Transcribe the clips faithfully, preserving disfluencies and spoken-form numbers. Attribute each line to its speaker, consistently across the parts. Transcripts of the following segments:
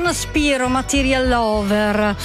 Speaker 1: Britney Spears, Material Lover.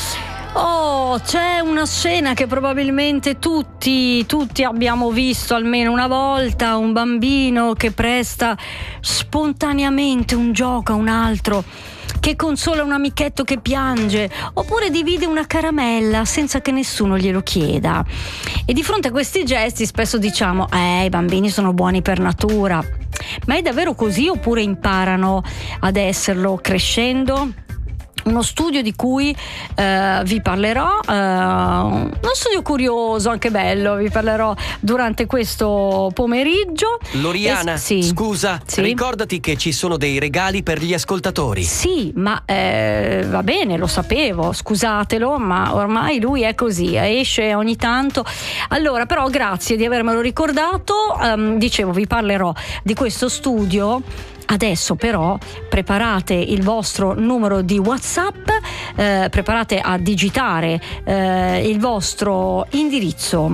Speaker 1: Oh, c'è una scena che probabilmente tutti, tutti abbiamo visto almeno una volta: un bambino che presta spontaneamente un gioco a un altro, che consola un amichetto che piange, oppure divide una caramella senza che nessuno glielo chieda. E di fronte a questi gesti spesso diciamo: eh, i bambini sono buoni per natura. Ma è davvero così, oppure imparano ad esserlo crescendo? Uno studio di cui eh, vi parlerò, eh, uno studio curioso, anche bello, vi parlerò durante questo pomeriggio.
Speaker 2: Loriana,
Speaker 1: eh, sì.
Speaker 2: scusa,
Speaker 1: sì?
Speaker 2: ricordati che ci sono dei regali per gli ascoltatori.
Speaker 1: Sì, ma eh, va bene, lo sapevo, scusatelo, ma ormai lui è così, esce ogni tanto. Allora, però grazie di avermelo ricordato. Um, dicevo, vi parlerò di questo studio. Adesso però preparate il vostro numero di WhatsApp, eh, preparate a digitare eh, il vostro indirizzo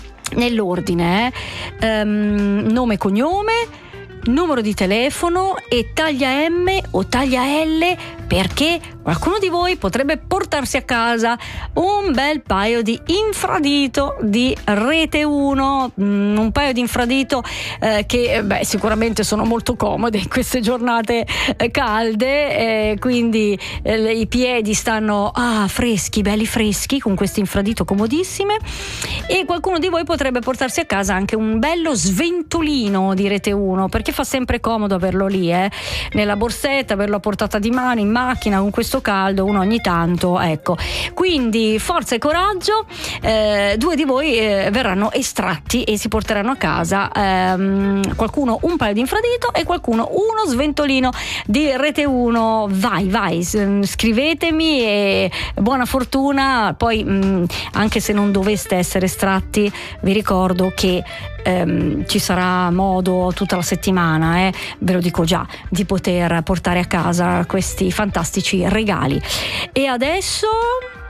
Speaker 1: nell'ordine, eh, um, nome e cognome, numero di telefono e taglia M o taglia L, perché qualcuno di voi potrebbe portarsi a casa un bel paio di infradito di Rete uno, mm, un paio di infradito eh, che beh, sicuramente sono molto comode in queste giornate eh, calde, eh, quindi eh, i piedi stanno ah, freschi, belli freschi, con questo infradito comodissime. E qualcuno di voi potrebbe portarsi a casa anche un bello sventolino di Rete uno, perché fa sempre comodo averlo lì, eh, nella borsetta, averlo a portata di mano, in macchina con questo caldo, uno ogni tanto, ecco. Quindi forza e coraggio, eh, due di voi eh, verranno estratti e si porteranno a casa, ehm, qualcuno un paio di infradito e qualcuno uno sventolino di Rete uno. Vai, vai, scrivetemi e buona fortuna. Poi mh, anche se non doveste essere estratti, vi ricordo che ehm, ci sarà modo tutta la settimana, eh, ve lo dico già, di poter portare a casa questi fantastici regali. E adesso